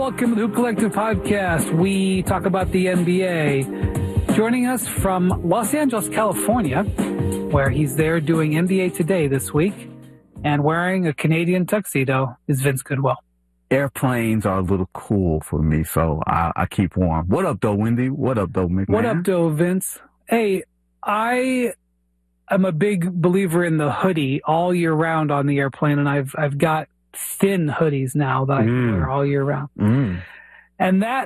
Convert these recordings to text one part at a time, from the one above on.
Welcome to the Hoop Collective Podcast. We talk about the NBA. Joining us from Los Angeles, California, where he's there doing NBA Today this week and wearing a Canadian tuxedo, is Vince Goodwill. Airplanes are a little cool for me, so I keep warm. What up, though, Wendy? What up, though, McMahon? What up, though, Vince? Hey, I am a big believer in the hoodie all year round on the airplane, and I've got thin hoodies now that I can wear all year round. And that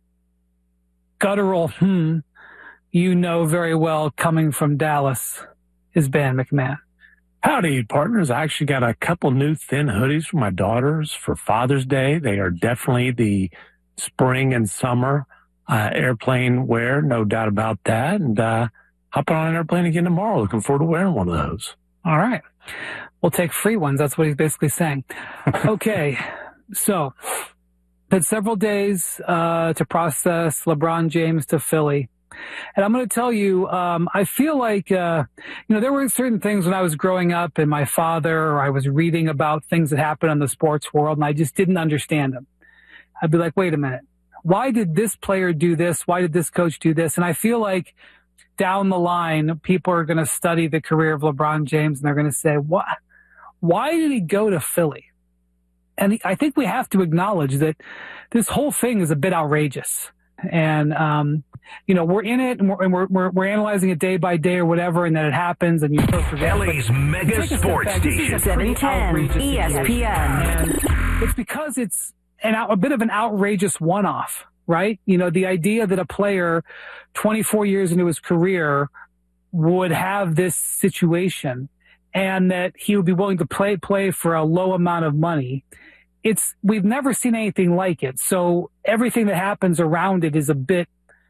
guttural you know very well coming from Dallas is Ben McMahon. Howdy, partners. I actually got a couple new thin hoodies for my daughters for Father's Day. They are definitely the spring and summer airplane wear, no doubt about that. And hopping on an airplane again tomorrow. Looking forward to wearing one of those. All right. We'll take free ones. That's what he's basically saying. Okay. So, had several days to process LeBron James to Philly. And I'm going to tell you, I feel like, there were certain things when I was growing up and my father, or I was reading about things that happened in the sports world, and I just didn't understand them. I'd be like, wait a minute. Why did this player do this? Why did this coach do this? And I feel like down the line, people are going to study the career of LeBron James and they're going to say, what? Why did he go to Philly? And I think we have to acknowledge that this whole thing is a bit outrageous. And, we're in it and we're analyzing it day by day or whatever, and then it happens and you go through LA's mega sports station. 710 ESPN. And it's because it's a bit of an outrageous one-off, right? The idea that a player 24 years into his career would have this situation and that he would be willing to play for a low amount of money. We've never seen anything like it. So everything that happens around it is a bit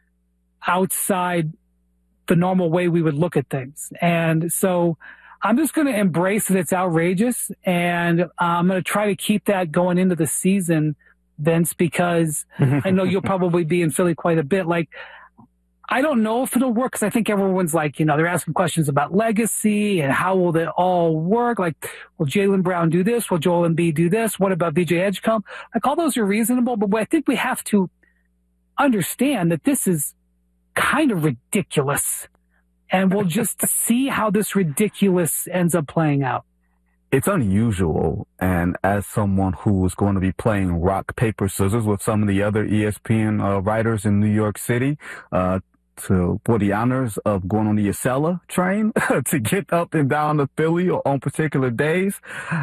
outside the normal way we would look at things. And so I'm just going to embrace that it's outrageous, and I'm going to try to keep that going into the season, Vince, because I know you'll probably be in Philly quite a bit. Like, I don't know if it'll work, because I think everyone's like, they're asking questions about legacy and how will it all work? Like, will Jaylen Brown do this? Will Joel Embiid do this? What about VJ Edgecombe? Like, all those are reasonable, but I think we have to understand that this is kind of ridiculous, and we'll just see how this ridiculous ends up playing out. It's unusual, and as someone who is going to be playing rock, paper, scissors with some of the other ESPN writers in New York City, for the honors of going on the Acela train to get up and down to Philly on particular days,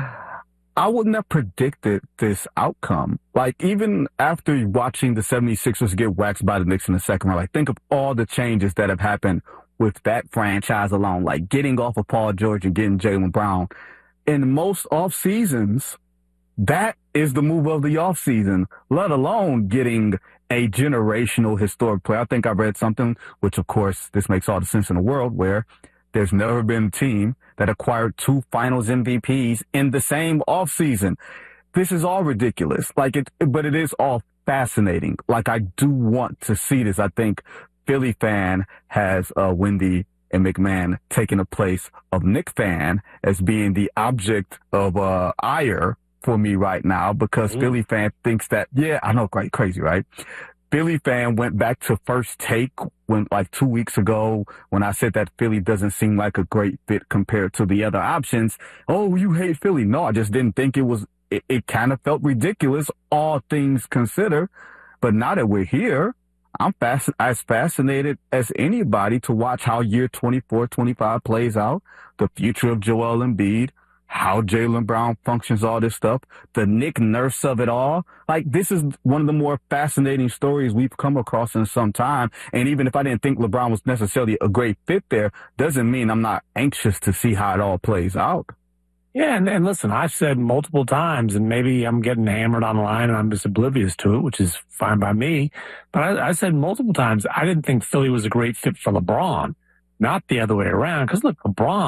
I wouldn't have predicted this outcome. Like, even after watching the 76ers get waxed by the Knicks in the second round, think of all the changes that have happened with that franchise alone, like getting off of Paul George and getting Jaylen Brown. In most off seasons, that is the move of the off season, let alone getting a generational historic player. I think I read something, which of course, this makes all the sense in the world, where there's never been a team that acquired 2 finals MVPs in the same offseason. This is all ridiculous. But it is all fascinating. I do want to see this. I think Philly fan has Wendy and McMahon taking the place of Knick fan as being the object of ire for me right now, because Philly fan thinks that, I know, quite crazy, right? Philly fan went back to First Take when 2 weeks ago when I said that Philly doesn't seem like a great fit compared to the other options. Oh, you hate Philly. No, I just didn't think it kind of felt ridiculous, all things considered. But now that we're here, I'm as fascinated as anybody to watch how year 24, 25 plays out, the future of Joel Embiid, how Jaylen Brown functions, all this stuff, the Nick Nurse of it all. This is one of the more fascinating stories we've come across in some time. And even if I didn't think LeBron was necessarily a great fit there, doesn't mean I'm not anxious to see how it all plays out. Yeah, and listen, I've said multiple times, and maybe I'm getting hammered online and I'm just oblivious to it, which is fine by me. But I said multiple times, I didn't think Philly was a great fit for LeBron, not the other way around. Because look,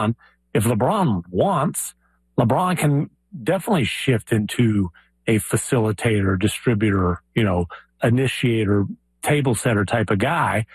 if LeBron wants, LeBron can definitely shift into a facilitator, distributor, initiator, table setter type of guy.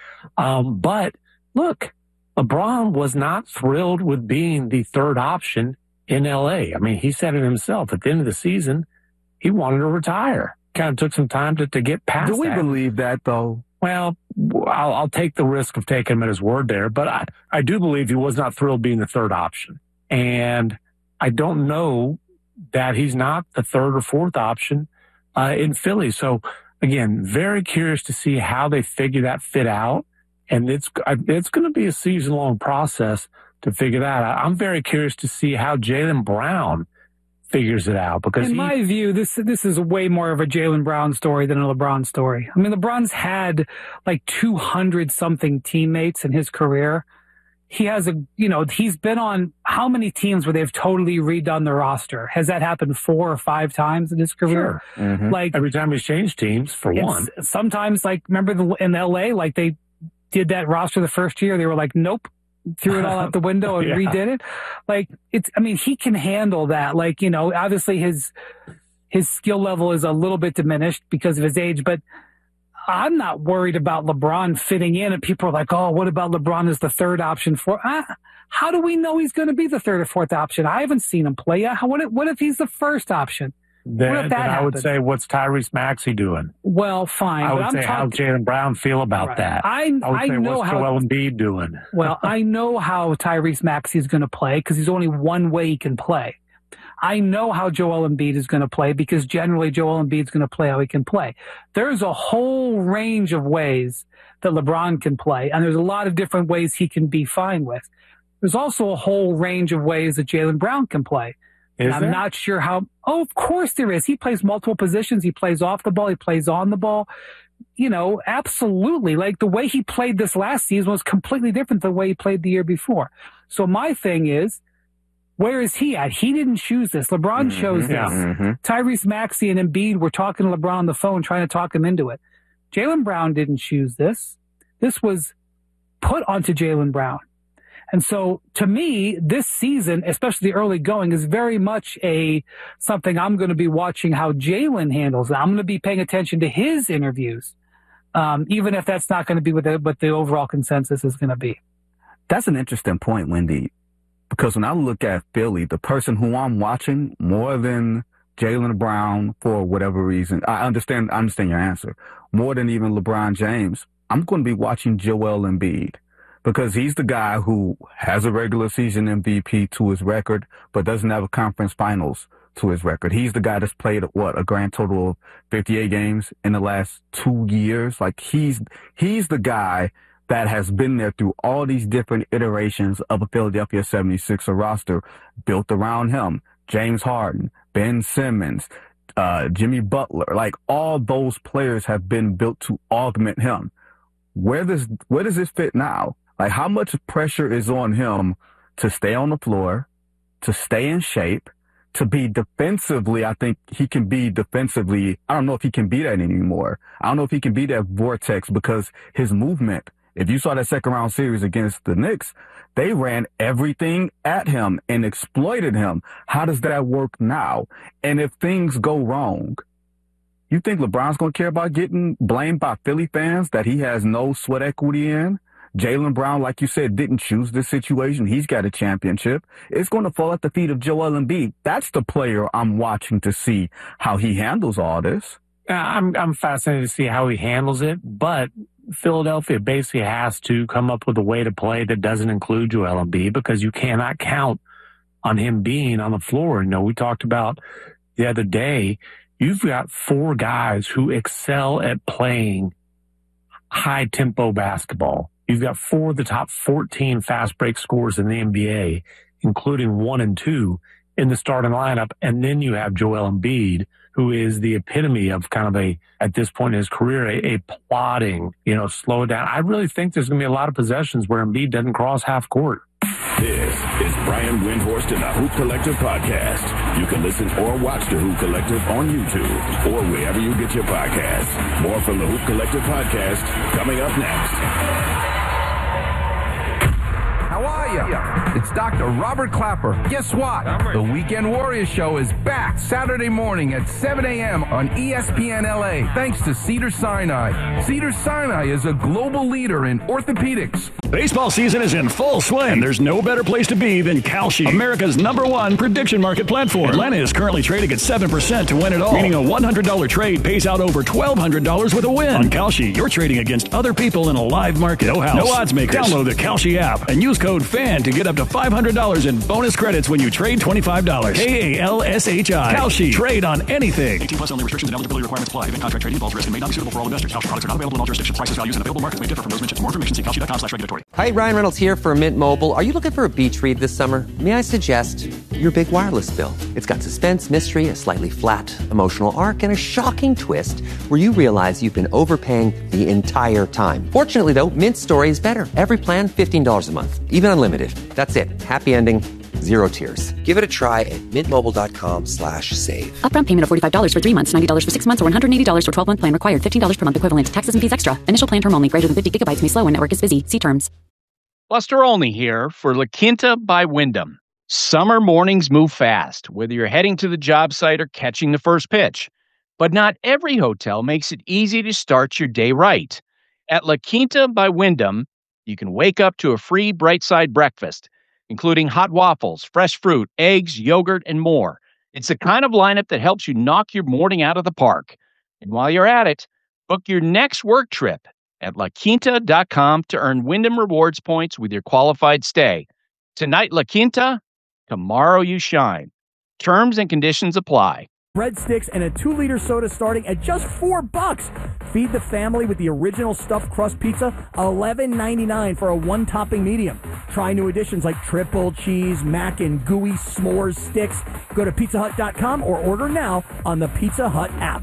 But look, LeBron was not thrilled with being the third option in LA. I mean, he said it himself. At the end of the season, he wanted to retire. kind of took some time to get past that. Do we believe that, though? Well, I'll take the risk of taking him at his word there, but I do believe he was not thrilled being the third option. And I don't know that he's not the third or fourth option in Philly. So, again, very curious to see how they figure that fit out. And it's going to be a season-long process to figure that out. I'm very curious to see how Jaylen Brown figures it out, because in my view, this is way more of a Jaylen Brown story than a LeBron story. I mean, LeBron's had like 200 something teammates in his career. He has he's been on how many teams where they've totally redone the roster? Has that happened 4 or 5 times in his career? Sure. Mm-hmm. Like every time he's changed teams, for one. Sometimes, like, remember in LA, like they did that roster the first year, they were like, nope, threw it all out the window and redid it. Like, he can handle that. Like, obviously his skill level is a little bit diminished because of his age, but I'm not worried about LeBron fitting in. And people are like, oh, what about LeBron as the third option for? How do we know he's going to be the third or fourth option? I haven't seen him play yet. What if he's the first option? Then I would say, what's Tyrese Maxey doing? Well, fine. I would say, how Jaylen Brown feel about that? I would say, what's Joel Embiid doing? Well, I know how Tyrese Maxey is going to play because there's only one way he can play. I know how Joel Embiid is going to play because generally Joel Embiid is going to play how he can play. There's a whole range of ways that LeBron can play, and there's a lot of different ways he can be fine with. There's also a whole range of ways that Jaylen Brown can play. I'm not sure how. Oh, of course there is. He plays multiple positions. He plays off the ball. He plays on the ball. Absolutely. Like, the way he played this last season was completely different than the way he played the year before. So my thing is, where is he at? He didn't choose this. LeBron chose this. Mm-hmm. Tyrese Maxey and Embiid were talking to LeBron on the phone, trying to talk him into it. Jaylen Brown didn't choose this. This was put onto Jaylen Brown. And so, to me, this season, especially the early going, is very much something I'm going to be watching how Jaylen handles it. I'm going to be paying attention to his interviews, even if that's not going to be what the overall consensus is going to be. That's an interesting point, Wendy. Because when I look at Philly, the person who I'm watching more than Jaylen Brown, for whatever reason, I understand your answer, more than even LeBron James, I'm going to be watching Joel Embiid, because he's the guy who has a regular season MVP to his record, but doesn't have a conference finals to his record. He's the guy that's played, a grand total of 58 games in the last 2 years. Like, he's the guy that has been there through all these different iterations of a Philadelphia 76er roster built around him. James Harden, Ben Simmons, Jimmy Butler, like, all those players have been built to augment him. Where does this fit now? Like, how much pressure is on him to stay on the floor, to stay in shape, to be defensively? I think he can be defensively. I don't know if he can be that anymore. I don't know if he can be that vortex, because his movement, if you saw that second round series against the Knicks, they ran everything at him and exploited him. How does that work now? And if things go wrong, you think LeBron's going to care about getting blamed by Philly fans that he has no sweat equity in? Jaylen Brown, like you said, didn't choose this situation. He's got a championship. It's going to fall at the feet of Joel Embiid. That's the player I'm watching to see how he handles all this. I'm fascinated to see how he handles it, but Philadelphia basically has to come up with a way to play that doesn't include Joel Embiid, because you cannot count on him being on the floor. We talked about the other day, you've got 4 guys who excel at playing high-tempo basketball. You've got 4 of the top 14 fast break scorers in the NBA, including 1 and 2 in the starting lineup. And then you have Joel Embiid, who is the epitome of kind of at this point in his career, a plodding, slow down. I really think there's going to be a lot of possessions where Embiid doesn't cross half court. This is Brian Windhorst and the Hoop Collective podcast. You can listen or watch the Hoop Collective on YouTube or wherever you get your podcasts. More from the Hoop Collective podcast coming up next. how are you? It's Dr. Robert Clapper. Guess what? The Weekend Warrior Show is back Saturday morning at 7 a.m. on ESPN LA, thanks to Cedars-Sinai. Cedars-Sinai is a global leader in orthopedics. Baseball season is in full swing, and there's no better place to be than Kalshi, America's #1 prediction market platform. Atlanta is currently trading at 7% to win it all, meaning a $100 trade pays out over $1,200 with a win. On Kalshi, you're trading against other people in a live market. No house, no odds makers. Download the Kalshi app and use code FAN to get up to $500 in bonus credits when you trade $25. KALSHI. Kalshi. Trade on anything. 18 plus only. Restrictions and eligibility requirements apply. Event contract trading involves risk and may not be suitable for all investors. Kalshi products are not available in all jurisdictions. Prices, values, and available markets may differ from those mentioned. For more information, see kalshi.com/regulatory. Hi, Ryan Reynolds here for Mint Mobile. Are you looking for a beach read this summer? May I suggest your big wireless bill? It's got suspense, mystery, a slightly flat emotional arc, and a shocking twist where you realize you've been overpaying the entire time. Fortunately, though, Mint's story is better. Every plan, $15 a month. Even unlimited. That's it. Happy ending. Zero tears. Give it a try at mintmobile.com/save. Upfront payment of $45 for 3 months, $90 for 6 months, or $180 for 12-month plan required. $15 per month equivalent. Taxes and fees extra. Initial plan term only. Greater than 50 gigabytes may slow when network is busy. See terms. Buster Olney here for La Quinta by Wyndham. Summer mornings move fast, whether you're heading to the job site or catching the first pitch. But not every hotel makes it easy to start your day right. At La Quinta by Wyndham, you can wake up to a free Bright Side breakfast, including hot waffles, fresh fruit, eggs, yogurt, and more. It's the kind of lineup that helps you knock your morning out of the park. And while you're at it, book your next work trip at LaQuinta.com to earn Wyndham Rewards points with your qualified stay. Tonight, La Quinta, tomorrow you shine. Terms and conditions apply. Breadsticks and a 2-liter soda starting at just $4. Feed the family with the original stuffed crust pizza, $11.99 for a 1-topping medium. Try new additions like triple cheese, mac and gooey s'mores sticks. Go to pizzahut.com or order now on the Pizza Hut app.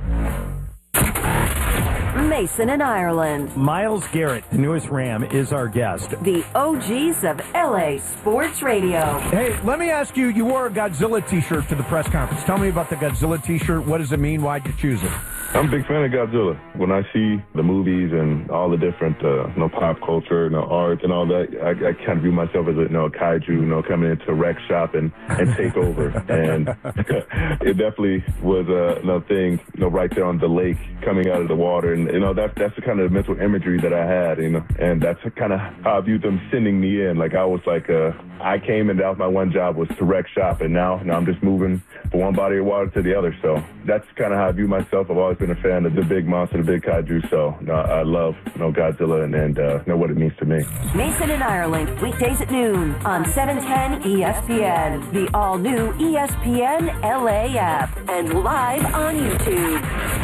Mason in Ireland. Myles Garrett, the newest Ram, is our guest. The OGs of LA Sports Radio. Hey, let me ask you, you wore a Godzilla t-shirt to the press conference. Tell me about the Godzilla t-shirt. What does it mean? Why'd you choose it? I'm a big fan of Godzilla. When I see the movies and all the different, pop culture, art and all that, I kind of view myself as a kaiju, coming into a wreck shop and take over. And it definitely was another thing, right there on the lake coming out of the water. And, that's the kind of mental imagery that I had, and that's kind of how I viewed them sending me in. Like, I was like, I came and that was my one job was to wreck shop. And now I'm just moving from one body of water to the other. So that's kind of how I view myself. I've always been a fan of the big monster, the big kaiju. So I love Godzilla and know what it means to me. Mason in Ireland, weekdays at noon on 710 ESPN, the all-new ESPN LA app, and live on YouTube.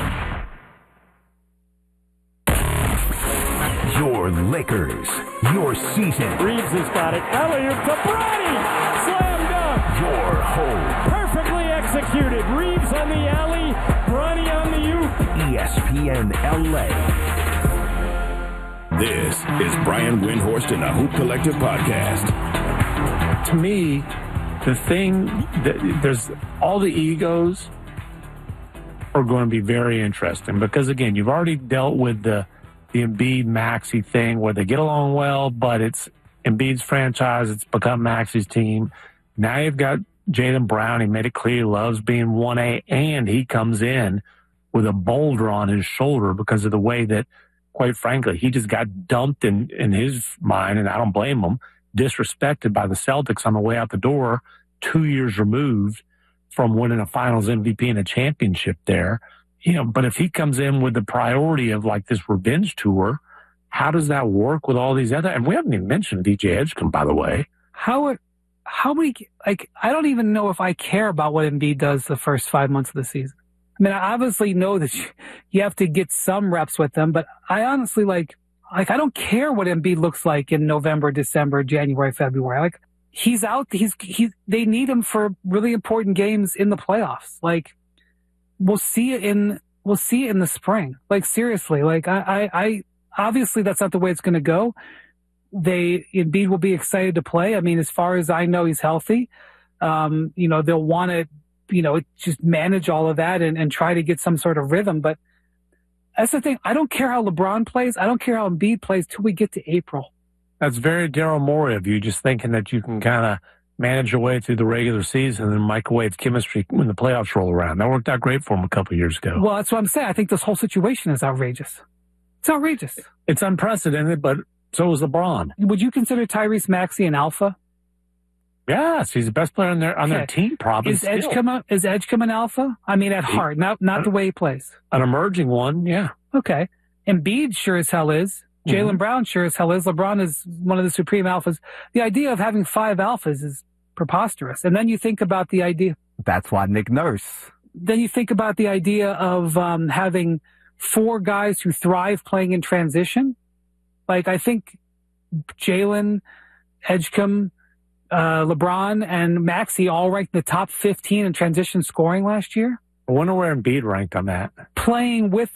Your Lakers, your season. Reeves has got it. Alley-oop to Bronny. Slam dunk. Your home. Perfectly executed. Reeves on the alley. Bronny on the oop. ESPN LA. This is Brian Windhorst and the Hoop Collective podcast. To me, the thing that there's all the egos are going to be very interesting because, again, you've already dealt with the Embiid Maxey thing where they get along well, but it's Embiid's franchise. It's become Maxey's team. Now you've got Jaylen Brown. He made it clear he loves being 1A, and he comes in with a boulder on his shoulder because of the way that, quite frankly, he just got dumped in his mind, and I don't blame him, disrespected by the Celtics on the way out the door, 2 years removed from winning a finals MVP and a championship there. But if he comes in with the priority of like this revenge tour, how does that work with all these other? And we haven't even mentioned DJ Edgecombe, by the way. How many? Like, I don't even know if I care about what Embiid does the first 5 months of the season. I mean, I obviously know that you have to get some reps with them, but I honestly like I don't care what Embiid looks like in November, December, January, February. Like, he's out. They need him for really important games in the playoffs. Like, we'll see it in the spring. Like, seriously, like I obviously that's not the way it's going to go. Embiid will be excited to play. I mean, as far as I know, he's healthy. They'll want to, just manage all of that and try to get some sort of rhythm. But that's the thing. I don't care how LeBron plays. I don't care how Embiid plays till we get to April. That's very Daryl Morey of you, just thinking that you can kind of manage your way through the regular season and microwave chemistry when the playoffs roll around. That worked out great for him a couple of years ago. Well, that's what I'm saying. I think this whole situation is outrageous. It's outrageous. It's unprecedented, but so is LeBron. Would you consider Tyrese Maxey an alpha? Yes, he's the best player on their team, probably. Is Edgecombe an alpha? I mean, at heart, not the way he plays. An emerging one, yeah. Okay. Embiid sure as hell is. Jaylen Brown sure as hell is. LeBron is one of the supreme alphas. The idea of having 5 alphas is preposterous. And then you think about the idea. That's why Nick Nurse. Then you think about the idea of having 4 guys who thrive playing in transition. Like, I think Jaylen, Edgecombe, LeBron, and Maxey all ranked in the top 15 in transition scoring last year. I wonder where Embiid ranked on that. Playing with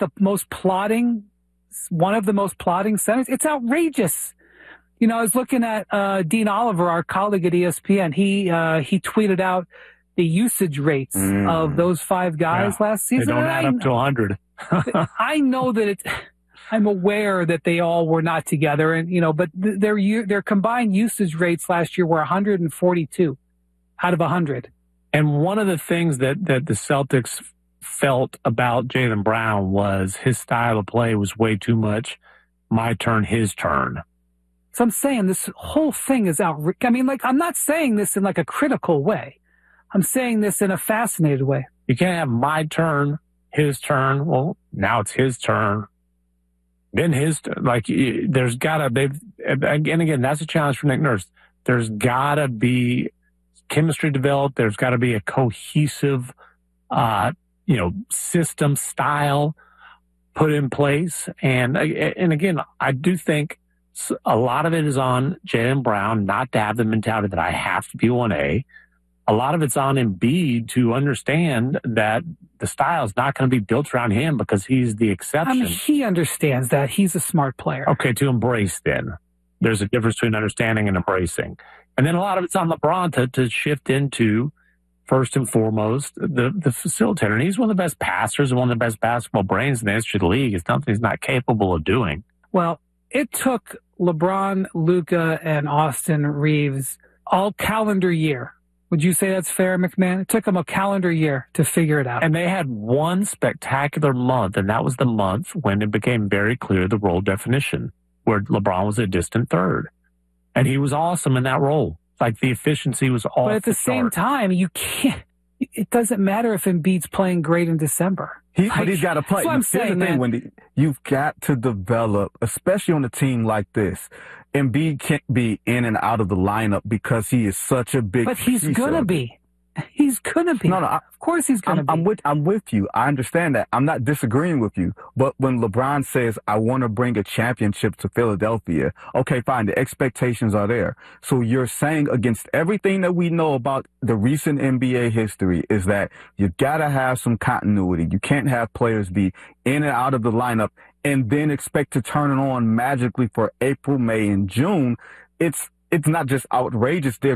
one of the most plotting centers. It's outrageous. You know, I was looking at Dean Oliver, our colleague at ESPN. He tweeted out the usage rates of those 5 guys last season. They don't add up to 100. I know that I'm aware that they all were not together, and but their combined usage rates last year were 142 out of 100. And one of the things that the Celtics felt about Jaylen Brown was his style of play was way too much my turn, his turn. So I'm saying this whole thing is outrageous. I mean, like, I'm not saying this in like a critical way. I'm saying this in a fascinated way. You can't have my turn, his turn. Well, now it's his turn. Then his, like, there's gotta be, again, that's a challenge for Nick Nurse. There's gotta be chemistry developed. There's gotta be a cohesive, system style put in place. And again, I do think a lot of it is on Jaylen Brown not to have the mentality that I have to be 1A. A lot of it's on Embiid to understand that the style is not going to be built around him because he's the exception. I mean, he understands that. He's a smart player. Okay, to embrace then. There's a difference between understanding and embracing. And then a lot of it's on LeBron to shift into, first and foremost, the facilitator. And he's one of the best passers and one of the best basketball brains in the history of the league. It's something he's not capable of doing. Well, it took LeBron, Luka, and Austin Reeves all calendar year. Would you say that's fair, McMahon? It took them a calendar year to figure it out. And they had one spectacular month, and that was the month when it became very clear the role definition, where LeBron was a distant third. And he was awesome in that role. Like, the efficiency was off. But at the same time, you can't. It doesn't matter if Embiid's playing great in December. But he's got to play. That's what I'm saying, man. Wendy, you've got to develop, especially on a team like this. Embiid can't be in and out of the lineup because he is such a big. But he's gonna be. He's gonna be. No, of course he's gonna be. I'm with you. I understand that. I'm not disagreeing with you. But when LeBron says, I want to bring a championship to Philadelphia, okay, fine. The expectations are there. So you're saying against everything that we know about the recent NBA history is that you gotta have some continuity. You can't have players be in and out of the lineup and then expect to turn it on magically for April, May, and June. It's not just outrageous. They're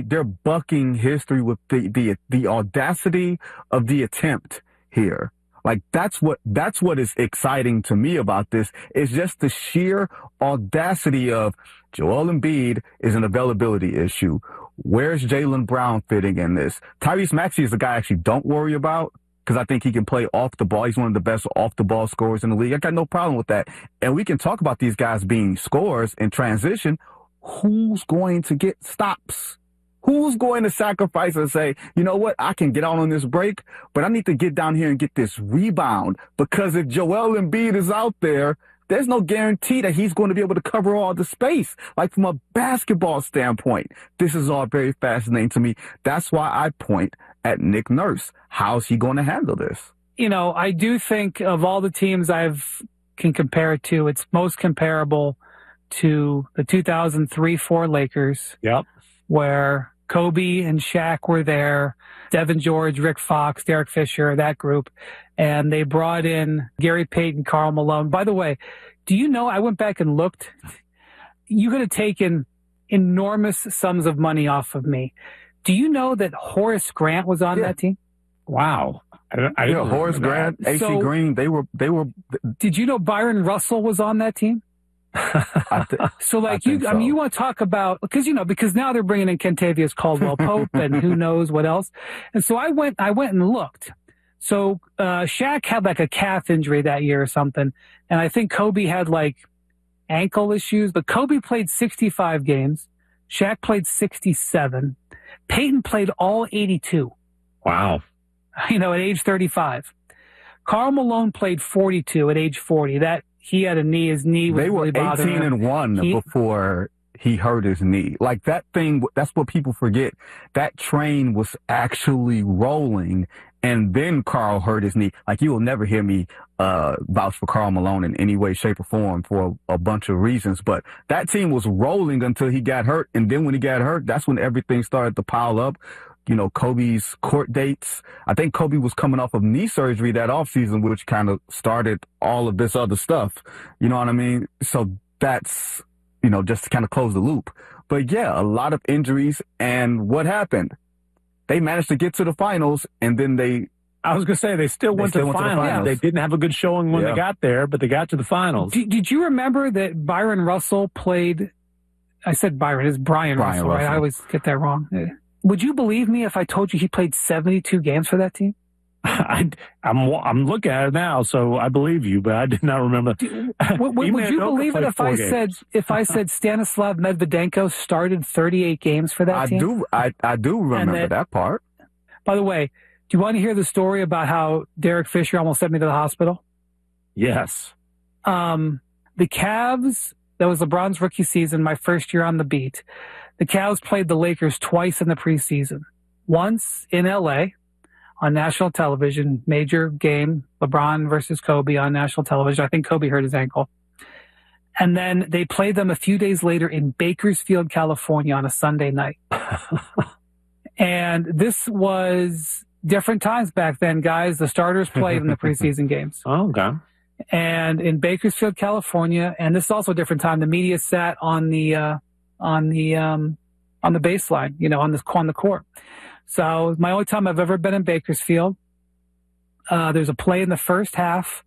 bucking history with the audacity of the attempt here. Like, that's what is exciting to me about this, is just the sheer audacity of Joel Embiid is an availability issue. Where's Jaylen Brown fitting in this? Tyrese Maxey is the guy I actually don't worry about, because I think he can play off the ball. He's one of the best off-the-ball scorers in the league. I got no problem with that. And we can talk about these guys being scorers in transition. Who's going to get stops? Who's going to sacrifice and say, you know what, I can get out on this break, but I need to get down here and get this rebound? Because if Joel Embiid is out there, there's no guarantee that he's going to be able to cover all the space. Like, from a basketball standpoint, this is all very fascinating to me. That's why I point at Nick Nurse. How's he going to handle this? I do think of all the teams can compare it to, it's most comparable to the 2003-04 Lakers. Yep. Where Kobe and Shaq were there, Devin George, Rick Fox, Derek Fisher, that group. And they brought in Gary Payton, Karl Malone. By the way, do you know, I went back and looked. You could have taken enormous sums of money off of me. Do you know that Horace Grant was on that team? Wow. I didn't Horace Grant, A.C. Green, they were. Did you know Byron Russell was on that team? So, like, you want to talk about, because now they're bringing in Kentavious Caldwell-Pope and who knows what else. And so I went and looked. So, Shaq had like a calf injury that year or something. And I think Kobe had like ankle issues, but Kobe played 65 games. Shaq played 67. Peyton played all 82. Wow. At age 35. Karl Malone played 42 at age 40. That he had a knee. His knee was They were really bothering him. 18-1 before he hurt his knee. Like that thing, that's what people forget. That train was actually rolling, and then Karl hurt his knee. Like, you will never hear me vouch for Karl Malone in any way, shape, or form for a bunch of reasons. But that team was rolling until he got hurt. And then when he got hurt, that's when everything started to pile up. Kobe's court dates. I think Kobe was coming off of knee surgery that offseason, which kind of started all of this other stuff. You know what I mean? So that's, just to kind of close the loop. But yeah, a lot of injuries. And what happened? They managed to get to the finals, and then I was going to say, they still went to the finals. Yeah, they didn't have a good showing when they got there, but they got to the finals. Did you remember that Byron Russell played, I said Byron, it's Brian Russell, right? I always get that wrong. Would you believe me if I told you he played 72 games for that team? I'm looking at it now, so I believe you, but I did not remember. Would you believe it if I said Stanislav Medvedenko started 38 games for that team? I do remember that part. By the way, do you want to hear the story about how Derek Fisher almost sent me to the hospital? Yes. The Cavs, that was LeBron's rookie season, my first year on the beat. The Cavs played the Lakers twice in the preseason. Once in L.A. on national television, major game, LeBron versus Kobe on national television. I think Kobe hurt his ankle. And then they played them a few days later in Bakersfield, California on a Sunday night. And this was different times back then, guys. The starters played in the preseason games. Oh, okay. And in Bakersfield, California, and this is also a different time, the media sat on the baseline, on the court. So my only time I've ever been in Bakersfield. There's a play in the first half.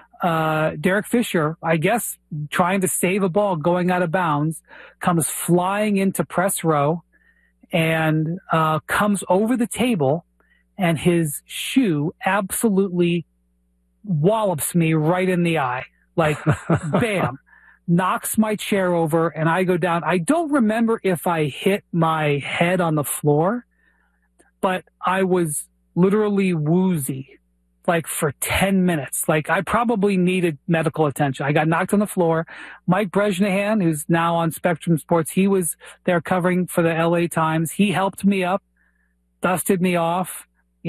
Derek Fisher, I guess, trying to save a ball going out of bounds, comes flying into press row and comes over the table, and his shoe absolutely wallops me right in the eye. Like, bam. Knocks my chair over, and I go down. I don't remember if I hit my head on the floor, but I was literally woozy, like for 10 minutes. Like, I probably needed medical attention. I got knocked on the floor. Mike Bresnahan, who's now on Spectrum Sports, he was there covering for the LA Times. He helped me up, dusted me off,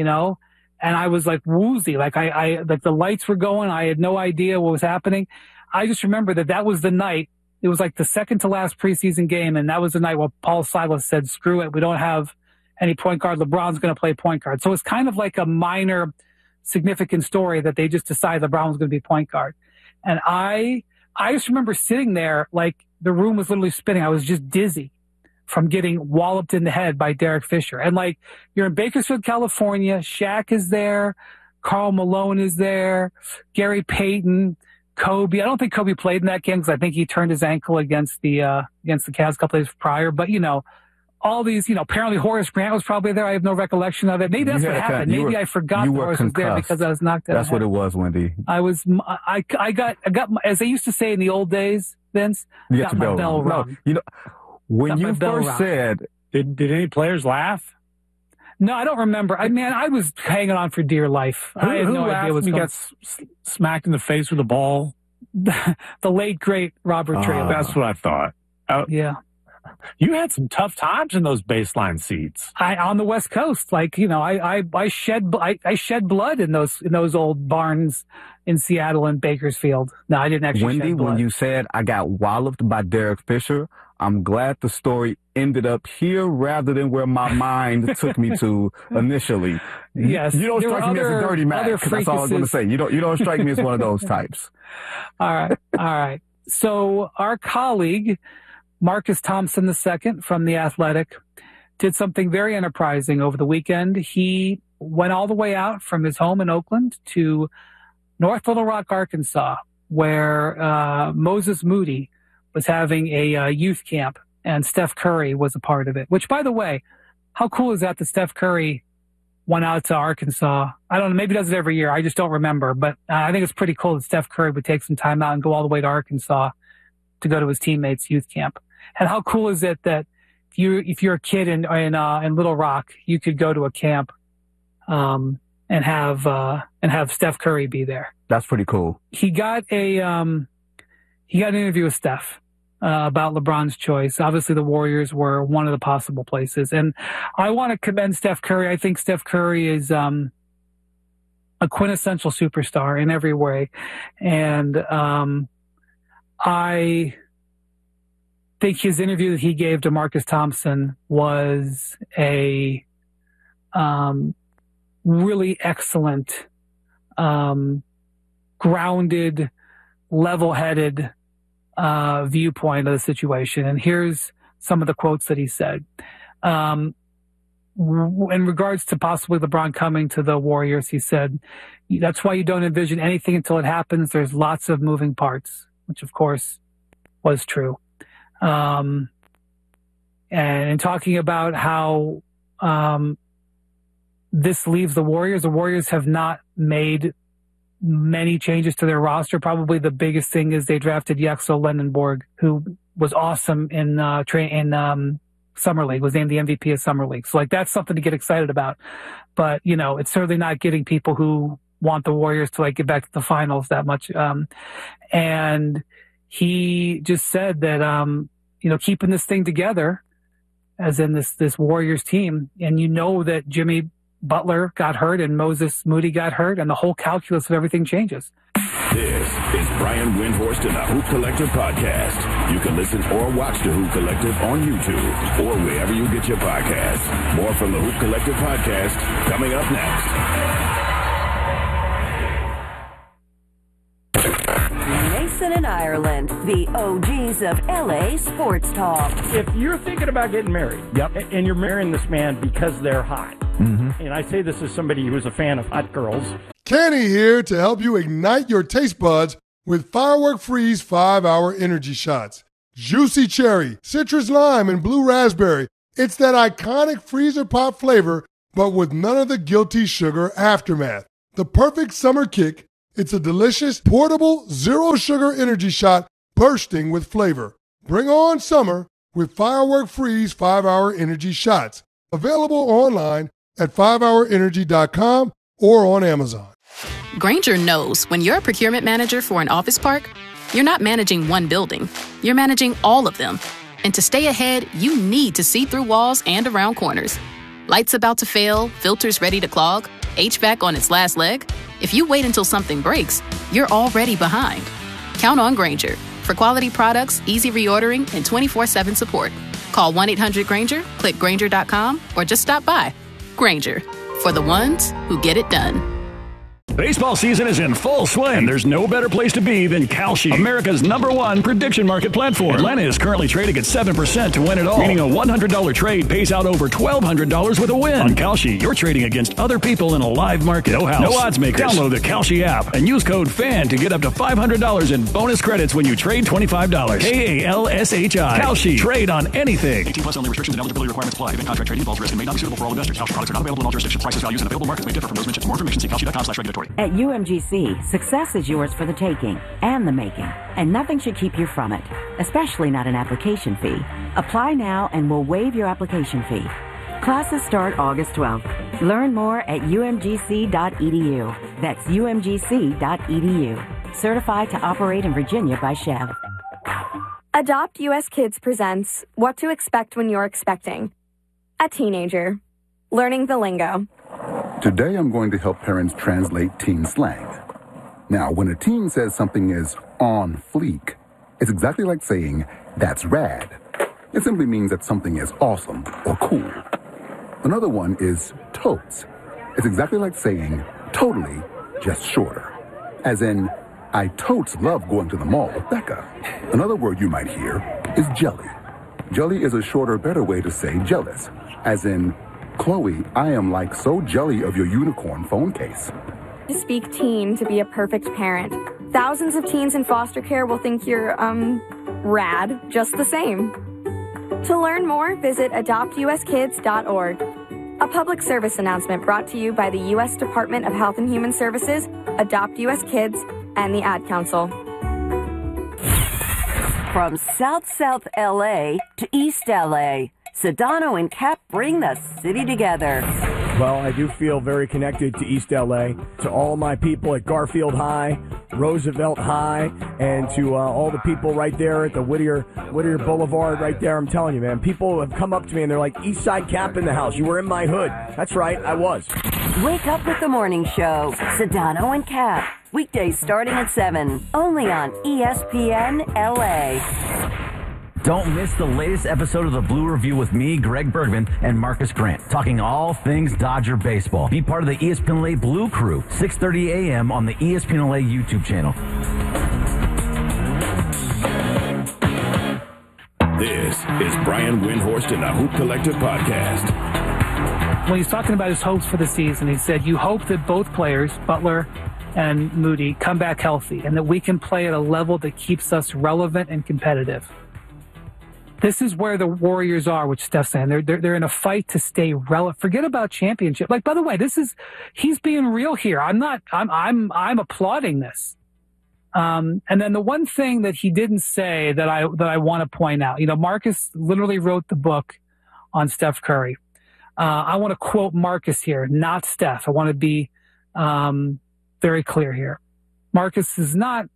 and I was like woozy. Like like the lights were going. I had no idea what was happening. I just remember that was the night. It was like the second to last preseason game, and that was the night where Paul Silas said, screw it, we don't have any point guard. LeBron's going to play point guard. So it's kind of like a minor significant story that they just decided LeBron was going to be point guard. And I just remember sitting there, like the room was literally spinning. I was just dizzy from getting walloped in the head by Derek Fisher. And like, you're in Bakersfield, California. Shaq is there. Karl Malone is there. Gary Payton. Kobe. I don't think Kobe played in that game because I think he turned his ankle against the Cavs a couple days prior. But, all these, apparently Horace Grant was probably there. I have no recollection of it. Maybe that's what happened. Maybe I forgot that Horace was there because I was knocked out. That's what it was, Wendy. I got, as they used to say in the old days, Vince, got my bell rung. No, when you first said, did any players laugh? No, I don't remember. I was hanging on for dear life. I had no idea what's going on. Got smacked in the face with a ball? The late, great Robert Traylor. That's what I thought. Yeah. You had some tough times in those baseline seats. On the West Coast, like, I shed blood in those old barns in Seattle and Bakersfield. No, I didn't actually Wendy, shed blood. When you said I got walloped by Derek Fisher, I'm glad the story ended up here rather than where my mind took me to initially. Yes. You don't strike me as a dirty man. That's all I was going to say. You don't strike me as one of those types. All right. So our colleague, Marcus Thompson II from The Athletic, did something very enterprising over the weekend. He went all the way out from his home in Oakland to North Little Rock, Arkansas, where Moses Moody was having a youth camp, and Steph Curry was a part of it. Which, by the way, how cool is that Steph Curry went out to Arkansas? I don't know, maybe he does it every year. I just don't remember. But I think it's pretty cool that Steph Curry would take some time out and go all the way to Arkansas to go to his teammates' youth camp. And how cool is it that if you're a kid in Little Rock, you could go to a camp and have Steph Curry be there. That's pretty cool. He got an interview with Steph about LeBron's choice. Obviously, the Warriors were one of the possible places, and I want to commend Steph Curry. I think Steph Curry is a quintessential superstar in every way, and I think his interview that he gave to Marcus Thompson was a really excellent, grounded, level-headed viewpoint of the situation. And here's some of the quotes that he said. In regards to possibly LeBron coming to the Warriors, he said, that's why you don't envision anything until it happens. There's lots of moving parts, which of course was true. And in talking about how this leaves the Warriors have not made many changes to their roster. Probably the biggest thing is they drafted Yaxel Lendenborg, who was awesome in Summer League, was named the MVP of Summer League. So that's something to get excited about. But, it's certainly not getting people who want the Warriors to get back to the finals that much. And he just said that, keeping this thing together, as in this Warriors team, and that Jimmy Butler got hurt and Moses Moody got hurt, and the whole calculus of everything changes. This is Brian Windhorst and the Hoop Collective podcast. You can listen or watch the Hoop Collective on YouTube or wherever you get your podcasts. More from the Hoop Collective podcast coming up next. Mason and Ireland, the OGs of LA sports talk. If you're thinking about getting married, and you're marrying this man because they're hot, and I say this as somebody who's a fan of hot girls. Kenny here to help you ignite your taste buds with Firework Freeze 5-Hour Energy Shots. Juicy cherry, citrus lime, and blue raspberry. It's that iconic freezer pop flavor, but with none of the guilty sugar aftermath. The perfect summer kick. It's a delicious, portable, zero-sugar energy shot bursting with flavor. Bring on summer with Firework Freeze 5-Hour Energy Shots. Available online at 5hourenergy.com or on Amazon. Grainger knows when you're a procurement manager for an office park, you're not managing one building. You're managing all of them. And to stay ahead, you need to see through walls and around corners. Lights about to fail, filters ready to clog, HVAC on its last leg. If you wait until something breaks, you're already behind. Count on Grainger for quality products, easy reordering, and 24/7 support. Call 1-800-GRAINGER, click Grainger.com, or just stop by. Grainger, for the ones who get it done. Baseball season is in full swing, and there's no better place to be than Kalshi, America's #1 prediction market platform. Atlanta is currently trading at 7% to win it all, meaning a $100 trade pays out over $1,200 with a win. On Kalshi, you're trading against other people in a live market. No house, no odds makers. Download the Kalshi app and use code FAN to get up to $500 in bonus credits when you trade $25. KALSHI. Kalshi. Trade on anything. 18+ only. Restrictions and eligibility requirements apply. Event contract trading involves risk and may not be suitable for all investors. Kalshi products are not available in all jurisdictions. Prices, values, and available markets may differ from those mentioned. For more information, see kalshi.com/regulatory. At UMGC, success is yours for the taking and the making, and nothing should keep you from it, especially not an application fee. Apply now and we'll waive your application fee. Classes start August 12th. Learn more at umgc.edu. That's umgc.edu. Certified to operate in Virginia by Chev. Adopt US Kids presents What to Expect When You're Expecting. A teenager. Learning the lingo. Today I'm going to help parents translate teen slang. Now, when a teen says something is on fleek, it's exactly like saying, that's rad. It simply means that something is awesome or cool. Another one is totes. It's exactly like saying, totally, just shorter. As in, I totes love going to the mall with Becca. Another word you might hear is jelly. Jelly is a shorter, better way to say jealous. As in, Chloe, I am like so jelly of your unicorn phone case. To speak teen to be a perfect parent. Thousands of teens in foster care will think you're, rad just the same. To learn more, visit adoptuskids.org. A public service announcement brought to you by the U.S. Department of Health and Human Services, Adopt U.S. Kids, and the Ad Council. From South LA to East LA, Sedano and Cap bring the city together. Well, I do feel very connected to East LA, to all my people at Garfield High, Roosevelt High, and to all the people right there at the Whittier Boulevard right there. I'm telling you, man, people have come up to me and they're like, East Side Cap in the house. You were in my hood. That's right, I was. Wake up with the morning show, Sedano and Cap. Weekdays starting at 7, only on ESPN LA. Don't miss the latest episode of the Blue Review with me, Greg Bergman, and Marcus Grant, talking all things Dodger baseball. Be part of the ESPN LA Blue Crew, 6:30 a.m. on the ESPN LA YouTube channel. This is Brian Windhorst in the Hoop Collective Podcast. When he's talking about his hopes for the season, he said, you hope that both players, Butler and Moody, come back healthy and that we can play at a level that keeps us relevant and competitive. This is where the Warriors are, which Steph's saying. They're in a fight to stay relevant. Forget about championship. Like, by the way, he's being real here. I'm applauding this. And then the one thing that he didn't say that I want to point out, Marcus literally wrote the book on Steph Curry. I want to quote Marcus here, not Steph. I want to be, very clear here. Marcus is not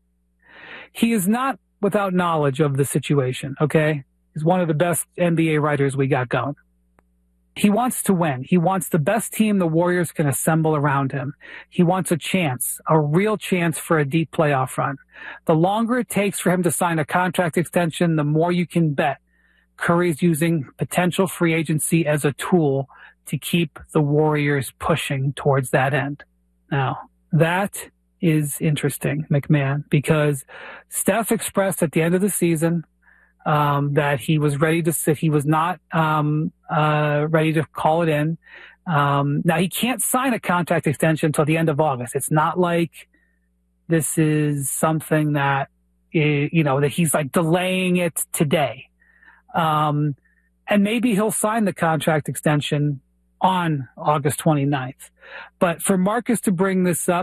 without knowledge of the situation. Okay. He's one of the best NBA writers we got going. He wants to win. He wants the best team the Warriors can assemble around him. He wants a real chance for a deep playoff run. The longer it takes for him to sign a contract extension, the more you can bet Curry's using potential free agency as a tool to keep the Warriors pushing towards that end. Now, that is interesting, McMahon, because Steph expressed at the end of the season that he was ready to sit. He was not ready to call it in. Now, he can't sign a contract extension until the end of August. It's not like this is something that, that he's like delaying it today. And maybe he'll sign the contract extension on August 29th. But for Marcus to bring this up,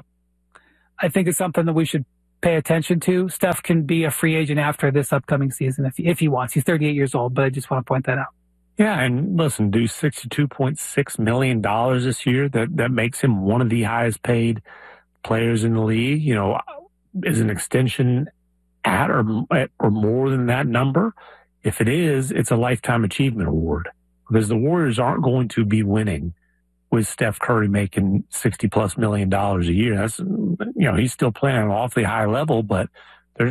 I think it's something that we should pay attention to. Steph can be a free agent after this upcoming season if he wants. He's 38 years old, but I just want to point that out. Yeah, and listen, do $62.6 million this year. That makes him one of the highest paid players in the league. Is an extension at or more than that number? If it is, it's a lifetime achievement award because the Warriors aren't going to be winning with Steph Curry making $60+ million a year. That's, he's still playing at an awfully high level, but there's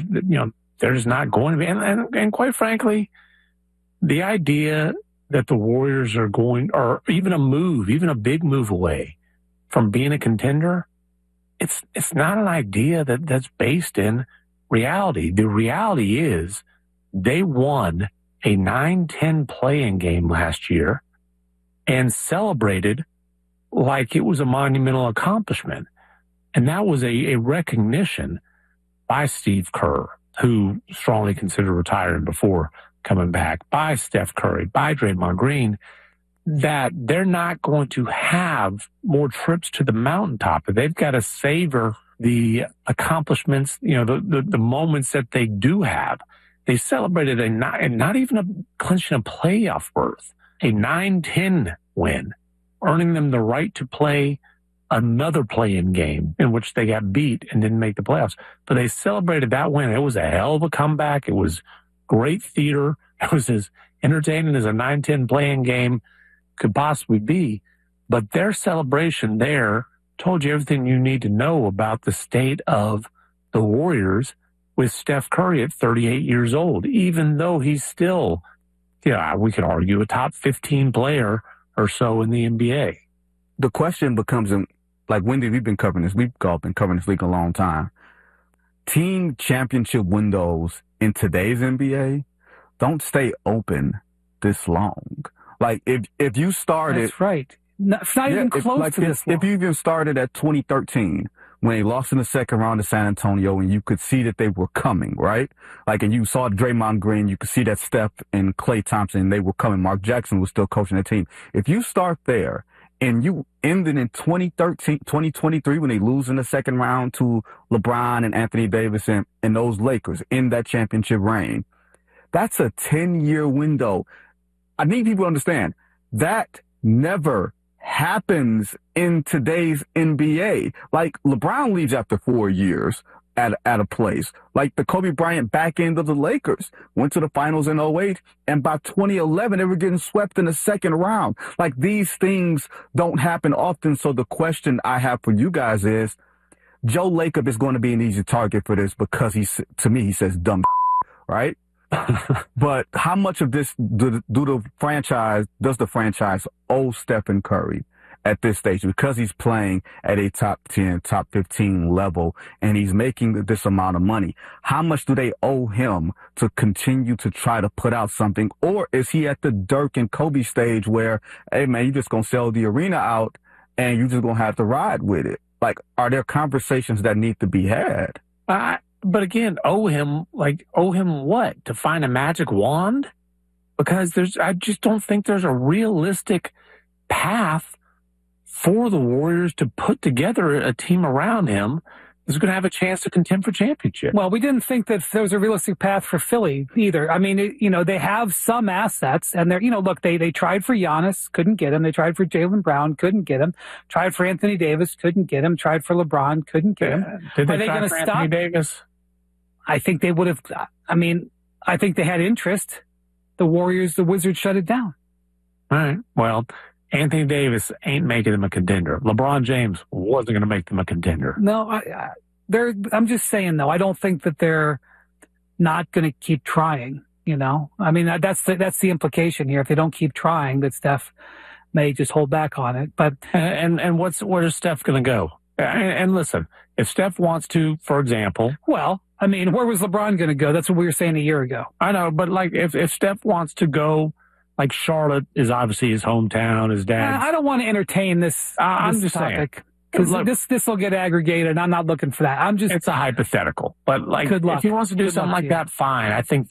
not going to be. And quite frankly, the idea that the Warriors are going, or even a big move away from being a contender, it's not an idea that's based in reality. The reality is they won a 9-10 play-in game last year and celebrated like it was a monumental accomplishment. And that was a recognition by Steve Kerr, who strongly considered retiring before coming back, by Steph Curry, by Draymond Green, that they're not going to have more trips to the mountaintop. They've got to savor the accomplishments, the moments that they do have. They celebrated not even clinching a playoff berth, a 9-10 win, earning them the right to play another play-in game in which they got beat and didn't make the playoffs. But they celebrated that win. It was a hell of a comeback. It was great theater. It was as entertaining as a 9-10 play-in game could possibly be. But their celebration there told you everything you need to know about the state of the Warriors with Steph Curry at 38 years old, even though he's still, we could argue, a top 15 player or so in the NBA. The question becomes, like, Wendy, we've been covering this. We've all been covering this league a long time. Team championship windows in today's NBA don't stay open this long. Like, if you started... That's right. Not even close to this long. If you even started at 2013 when they lost in the second round to San Antonio, and you could see that they were coming, right? Like, and you saw Draymond Green, you could see that Steph and Klay Thompson, they were coming. Mark Jackson was still coaching the team. If you start there and you ended in 2023 when they lose in the second round to LeBron and Anthony Davis and those Lakers in that championship reign, that's a 10-year window. I need people to understand that never happens in today's NBA. Like, LeBron leaves after 4 years at a place. Like the Kobe Bryant back end of the Lakers went to the finals in 2008, and by 2011 they were getting swept in the second round. Like, these things don't happen often. So the question I have for you guys is, Joe Lacob is going to be an easy target for this because to me he says dumb right? But how much of this does the franchise owe Stephen Curry at this stage, because he's playing at a top 10, top 15 level, and he's making this amount of money? How much do they owe him to continue to try to put out something? Or is he at the Dirk and Kobe stage where, hey man, you just gonna sell the arena out and you just gonna have to ride with it? Like, are there conversations that need to be had? But again, owe him what? To find a magic wand? Because I just don't think there's a realistic path for the Warriors to put together a team around him that's going to have a chance to contend for championship. Well, we didn't think that there was a realistic path for Philly either. I mean, they have some assets, and look, they tried for Giannis, couldn't get him. They tried for Jaylen Brown, couldn't get him. Tried for Anthony Davis, couldn't get him. Tried for LeBron, couldn't get him. Did they try for Anthony Davis? I think they would have. I mean, I think they had interest. The Wizards shut it down. All right. Well, Anthony Davis ain't making them a contender. LeBron James wasn't going to make them a contender. No, I'm just saying, though, I don't think that they're not going to keep trying, I mean, that's the implication here. If they don't keep trying, that Steph may just hold back on it. But and where's Steph going to go? And listen, if Steph wants to, for example, well, I mean, where was LeBron going to go? That's what we were saying a year ago. I know, but like if Steph wants to go, like Charlotte is obviously his hometown, his dad. I don't want to entertain this. I'm just topic because this will get aggregated. I'm not looking for that. It's a hypothetical, but like if he wants to do something like that, fine. I think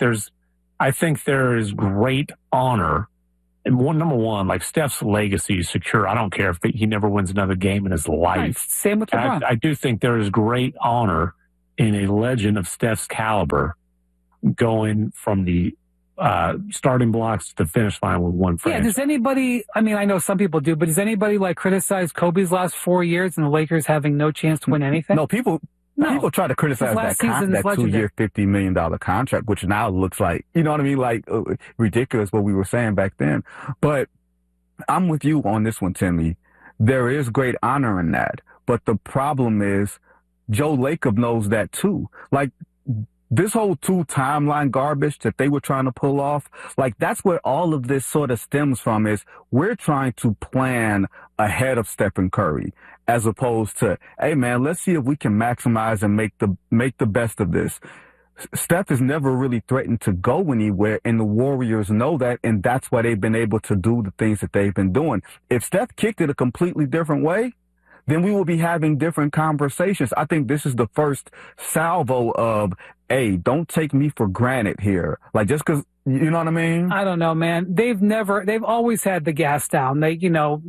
there is great honor. And number one, like Steph's legacy is secure. I don't care if he never wins another game in his life. Right. Same with LeBron. I do think there is great honor in a legend of Steph's caliber going from the starting blocks to the finish line with one franchise. Yeah, does anybody, I mean, I know some people do, but does anybody criticize Kobe's last 4 years and the Lakers having no chance to win anything? No, people try to criticize that 2-year, $50 million contract, which now looks like, you know what I mean? Like ridiculous what we were saying back then. But I'm with you on this one, Timmy. There is great honor in that. But the problem is Joe Lacob knows that too. Like, this whole 2-timeline garbage that they were trying to pull off, like, that's where all of this sort of stems from, is we're trying to plan ahead of Stephen Curry, as opposed to, hey man, let's see if we can maximize and make the best of this. Steph has never really threatened to go anywhere, and the Warriors know that, and that's why they've been able to do the things that they've been doing. If Steph kicked it a completely different way, then we will be having different conversations. I think this is the first salvo of, hey, don't take me for granted here. Like, just because, you know what I mean? I don't know, man. They've always had the gas down. They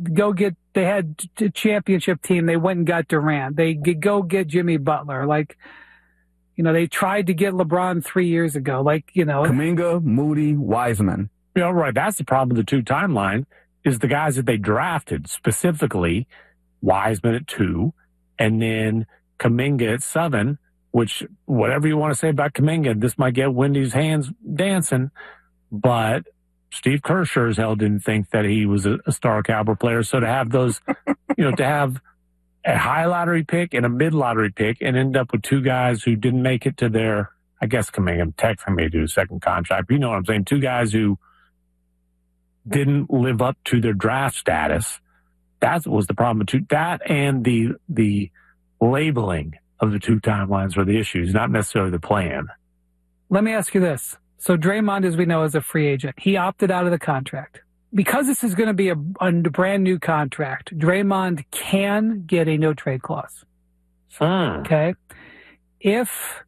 had a championship team. They went and got Durant. They go get Jimmy Butler. Like, they tried to get LeBron 3 years ago. Like, Kuminga, Moody, Wiseman. Right. That's the problem with the 2-timeline, is the guys that they drafted, specifically Wiseman at 2, and then Kuminga at 7, which, whatever you want to say about Kuminga, this might get Wendy's hands dancing, but Steve Kerr sure as hell didn't think that he was a star caliber player. So to have those, to have a high lottery pick and a mid lottery pick and end up with two guys who didn't make it to their, I guess Kuminga technically may do a second contract, but you know what I'm saying? Two guys who didn't live up to their draft status. That was the problem. That and the labeling of the 2 timelines were the issues, not necessarily the plan. Let me ask you this. So Draymond, as we know, is a free agent. He opted out of the contract. Because this is going to be a brand new contract, Draymond can get a no-trade clause. Okay. If,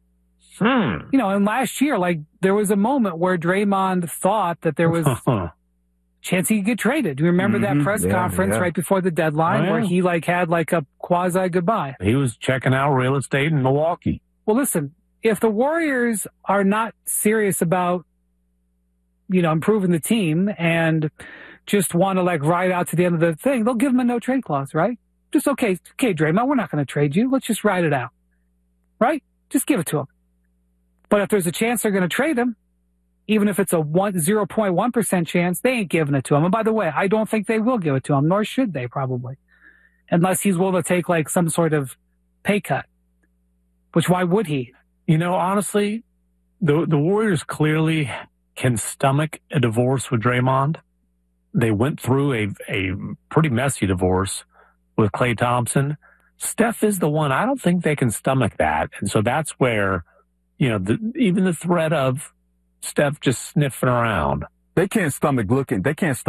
and last year, like, there was a moment where Draymond thought that there was a chance he could get traded. Do you remember that press conference right before the deadline where he had a quasi goodbye? He was checking out real estate in Milwaukee. Well, listen, if the Warriors are not serious about, improving the team and just want to ride out to the end of the thing, they'll give him a no trade clause, right? Just, okay, Draymond, we're not going to trade you. Let's just ride it out, right? Just give it to him. But if there's a chance they're going to trade him, even if it's a 0.1% chance, they ain't giving it to him. And by the way, I don't think they will give it to him, nor should they probably, unless he's willing to take some sort of pay cut, which why would he? Honestly, the Warriors clearly can stomach a divorce with Draymond. They went through a pretty messy divorce with Klay Thompson. Steph is the one. I don't think they can stomach that. And so that's where, even the threat of Steph just sniffing around. They can't stomach looking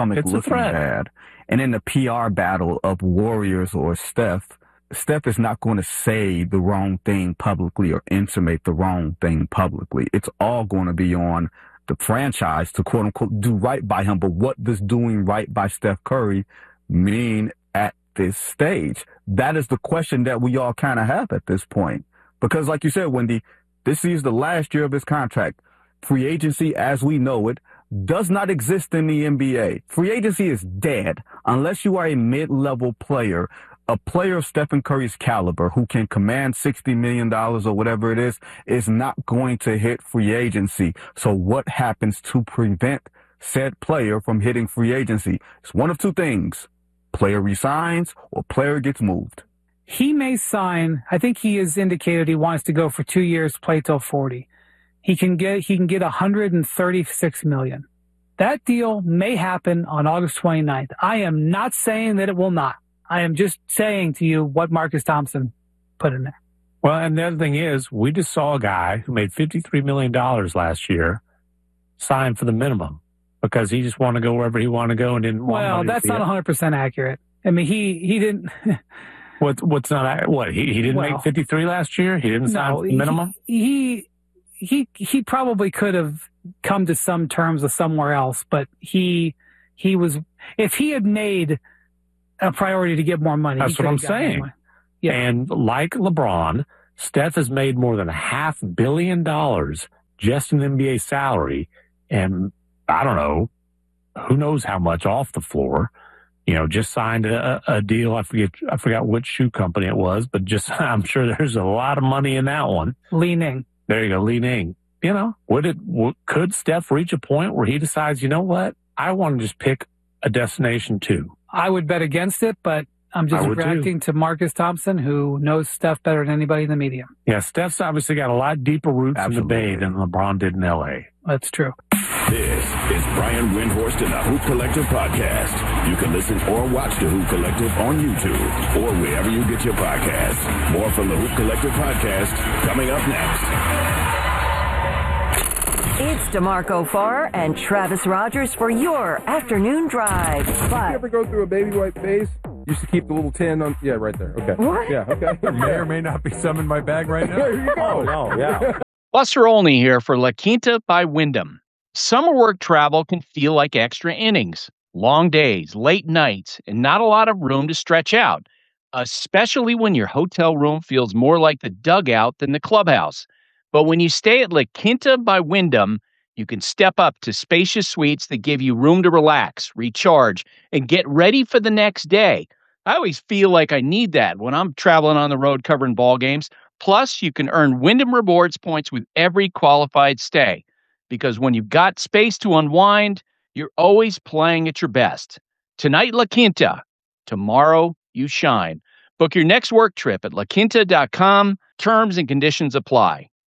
bad. And in the PR battle of Warriors or Steph is not going to say the wrong thing publicly or intimate the wrong thing publicly. It's all going to be on the franchise to quote unquote do right by him. But what does doing right by Steph Curry mean at this stage? That is the question that we all kind of have at this point. Because like you said, Wendy, this is the last year of his contract. Free agency as we know it does not exist in the NBA. Free agency is dead unless you are a mid-level player, a player of Stephen Curry's caliber who can command $60 million or whatever it is not going to hit free agency. So what happens to prevent said player from hitting free agency? It's one of two things. Player resigns or player gets moved. He may sign. I think he has indicated he wants to go for 2 years, play till 40. He can get $136 million. That deal may happen on August 29th. I am not saying that it will not. I am just saying to you what Marcus Thompson put in there. Well, and the other thing is, we just saw a guy who made $53 million last year sign for the minimum because he just wanted to go wherever he wanted to go and didn't want. Well, that's not 100% accurate. I mean, he didn't. What's not what he didn't make 53 last year? He didn't sign for the minimum. He probably could have come to some terms with somewhere else, but he was, if he had made a priority to get more money. That's what I'm saying. Yeah. And like LeBron, Steph has made more than $500 million just in NBA salary. And I don't know, who knows how much off the floor. Just signed a deal. I forgot which shoe company it was, but I'm sure there's a lot of money in that one. Li Ning. There you go, Li Ning. Could Steph reach a point where he decides, you know what? I want to just pick a destination too. I would bet against it, but I'm just reacting to Marcus Thompson, who knows Steph better than anybody in the media. Yeah, Steph's obviously got a lot deeper roots in the Bay than LeBron did in L.A. That's true. This is Brian Windhorst and the Hoop Collective podcast. You can listen or watch the Hoop Collective on YouTube or wherever you get your podcasts. More from the Hoop Collective podcast coming up next. It's DeMarco Farr and Travis Rogers for your afternoon drive. Did you ever go through a baby wipe phase? Used to keep the little tin on. Yeah, right there. Okay. What? Yeah, okay. There may or may not be some in my bag right now. There you go. Oh, no, yeah. Buster Olney here for La Quinta by Wyndham. Summer work travel can feel like extra innings. Long days, late nights, and not a lot of room to stretch out, especially when your hotel room feels more like the dugout than the clubhouse. But when you stay at La Quinta by Wyndham, you can step up to spacious suites that give you room to relax, recharge, and get ready for the next day. I always feel like I need that when I'm traveling on the road covering ball games. Plus, you can earn Wyndham Rewards points with every qualified stay. Because when you've got space to unwind, you're always playing at your best. Tonight, La Quinta. Tomorrow, you shine. Book your next work trip at laquinta.com. Terms and conditions apply.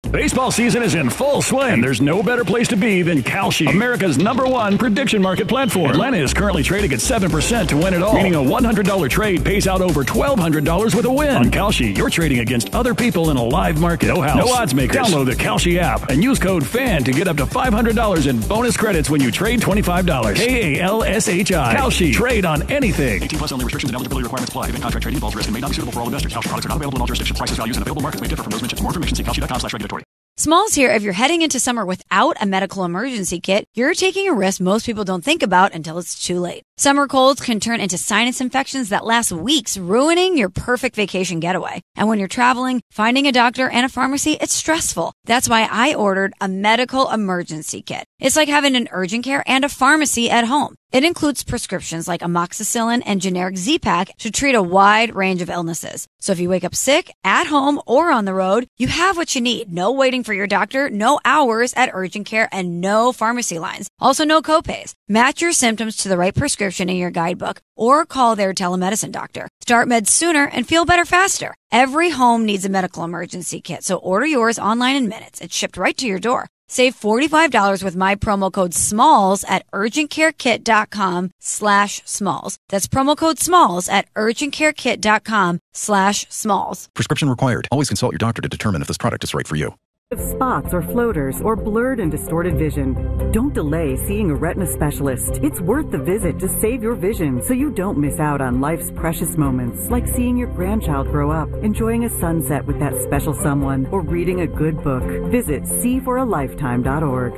Baseball season is in full swing, and there's no better place to be than Kalshi, America's #1 prediction market platform. Atlanta is currently trading at 7% to win it all, meaning a $100 trade pays out over $1,200 with a win. On Kalshi, you're trading against other people in a live market. No house, no odds makers. Download the Kalshi app and use code FAN to get up to $500 in bonus credits when you trade $25. KALSHI. Kalshi. Trade on anything. 18 plus only. Restrictions and eligibility requirements apply. Event contract trading involves risk and may not be suitable for all investors. Kalshi products are not available in all jurisdictions. Prices, values, and available markets may differ from those mentioned. For more information, see kalshi.com/regulatory. Smalls here. If you're heading into summer without a medical emergency kit, you're taking a risk most people don't think about until it's too late. Summer colds can turn into sinus infections that last weeks, ruining your perfect vacation getaway. And when you're traveling, finding a doctor and a pharmacy, it's stressful. That's why I ordered a medical emergency kit. It's like having an urgent care and a pharmacy at home. It includes prescriptions like amoxicillin and generic Z-Pak to treat a wide range of illnesses. So if you wake up sick, at home, or on the road, you have what you need. No waiting for your doctor, no hours at urgent care, and no pharmacy lines. Also no copays. Match your symptoms to the right prescription in your guidebook or call their telemedicine doctor. Start meds sooner and feel better faster. Every home needs a medical emergency kit, so order yours online in minutes. It's shipped right to your door. Save $45 with my promo code SMALLS at urgentcarekit.com/smalls. That's promo code SMALLS at urgentcarekit.com/smalls. Prescription required. Always consult your doctor to determine if this product is right for you. Spots or floaters or blurred and distorted vision. Don't delay seeing a retina specialist. It's worth the visit to save your vision so you don't miss out on life's precious moments, like seeing your grandchild grow up, enjoying a sunset with that special someone, or reading a good book. Visit seeforalifetime.org.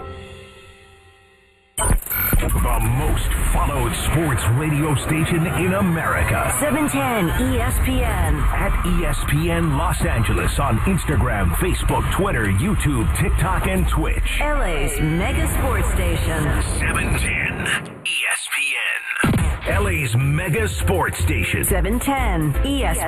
The most followed sports radio station in America. 710 ESPN. At ESPN Los Angeles on Instagram, Facebook, Twitter, YouTube, TikTok, and Twitch. LA's mega sports station. 710 ESPN. LA's mega sports station. 710 ESPN.